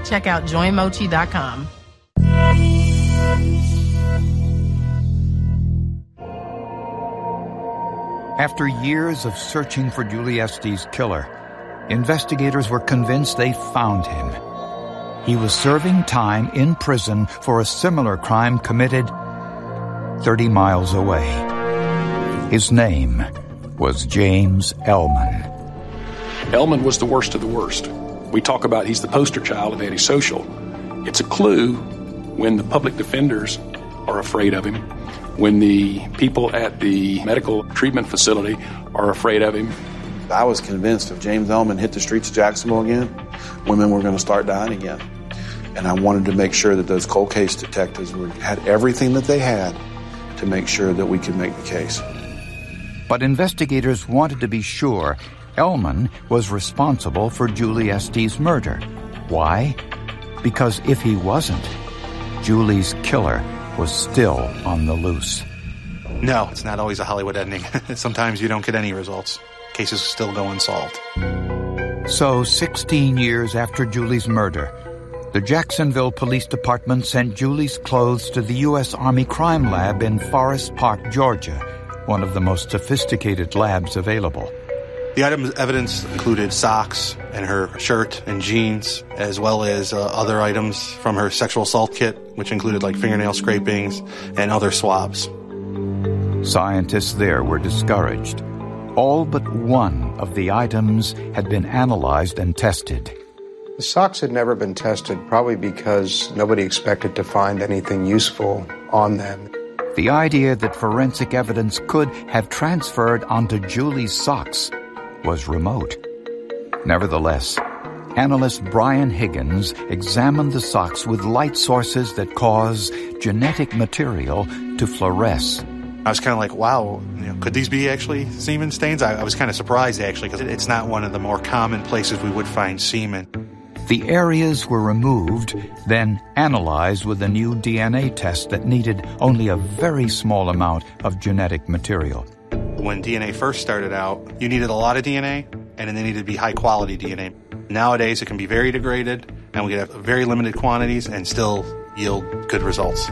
Check out joinmochi.com. After years of searching for Julie Estes' killer, investigators were convinced they found him. He was serving time in prison for a similar crime committed 30 miles away. His name was James Ellman. Ellman was the worst of the worst. We talk about he's the poster child of antisocial. It's a clue when the public defenders are afraid of him, when the people at the medical treatment facility are afraid of him. I was convinced if James Ellman hit the streets of Jacksonville again, women were going to start dying again. And I wanted to make sure that those cold case detectives had everything that they had to make sure that we could make the case. But investigators wanted to be sure Ellman was responsible for Julie Estes' murder. Why? Because if he wasn't, Julie's killer was still on the loose. No, it's not always a Hollywood ending. Sometimes you don't get any results. Cases still go unsolved. So, 16 years after Julie's murder, the Jacksonville Police Department sent Julie's clothes to the U.S. Army Crime Lab in Forest Park, Georgia, one of the most sophisticated labs available. The evidence included socks and her shirt and jeans, as well as other items from her sexual assault kit, which included like fingernail scrapings and other swabs. Scientists there were discouraged. All but one of the items had been analyzed and tested. The socks had never been tested, probably because nobody expected to find anything useful on them. The idea that forensic evidence could have transferred onto Julie's socks was remote. Nevertheless, analyst Brian Higgins examined the socks with light sources that cause genetic material to fluoresce. I was kind of like, wow, could these be actually semen stains? I was kind of surprised, actually, because it's not one of the more common places we would find semen. The areas were removed, then analyzed with a new DNA test that needed only a very small amount of genetic material. When DNA first started out, you needed a lot of DNA, and it needed to be high-quality DNA. Nowadays, it can be very degraded, and we can have very limited quantities and still yield good results.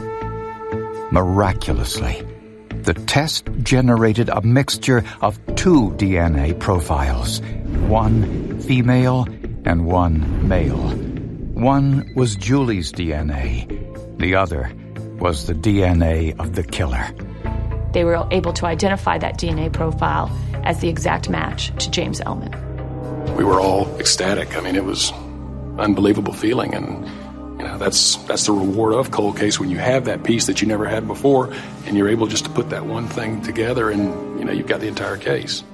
Miraculously, the test generated a mixture of two DNA profiles, one female and one male. One was Julie's DNA. The other was the DNA of the killer. They were able to identify that DNA profile as the exact match to James Ellman. We were all ecstatic. I mean, it was an unbelievable feeling, and that's the reward of cold case, when you have that piece that you never had before, and you're able just to put that one thing together, and you've got the entire case.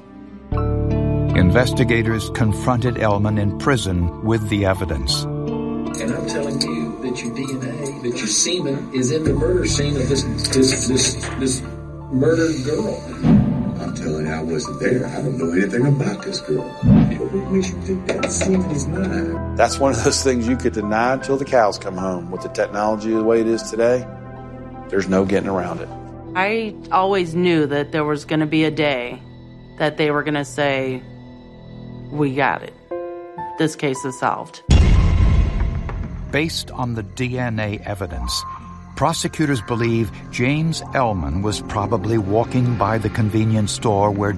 Investigators confronted Ellman in prison with the evidence. And I'm telling you that your DNA, that your semen is in the murder scene of this murdered girl. I'm telling you, I wasn't there. I don't know anything about this girl. What makes you think that semen is mine? That's one of those things you could deny until the cows come home. With the technology the way it is today, there's no getting around it. I always knew that there was going to be a day that they were going to say, we got it. This case is solved. Based on the DNA evidence, prosecutors believe James Ellman was probably walking by the convenience store where